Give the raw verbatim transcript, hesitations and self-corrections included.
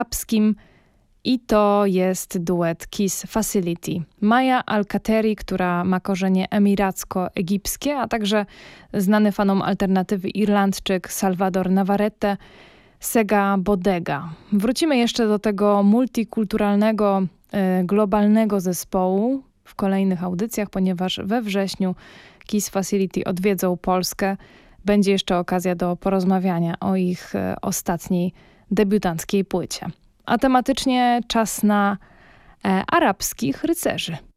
arabskim i to jest duet Kiss Facility. Maya Al-Kateri, która ma korzenie emiracko-egipskie, a także znany fanom alternatywy Irlandczyk Salvador Navarrete, Sega Bodega. Wrócimy jeszcze do tego multikulturalnego, globalnego zespołu w kolejnych audycjach, ponieważ we wrześniu Kiss Facility odwiedzą Polskę. Będzie jeszcze okazja do porozmawiania o ich ostatniej debiutanckiej płycie. A tematycznie czas na e, arabskich rycerzy.